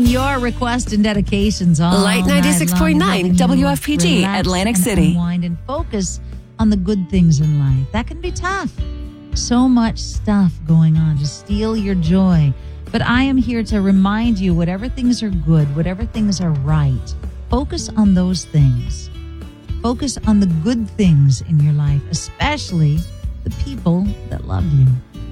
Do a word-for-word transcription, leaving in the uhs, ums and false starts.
taking your requests and dedications all Light ninety-six point nine W F P G, Atlantic and City. Unwind and focus on the good things in life. That can be tough. So much stuff going on to steal your joy. But I am here to remind you, whatever things are good, whatever things are right, focus on those things. Focus on the good things in your life, especially the people that love you.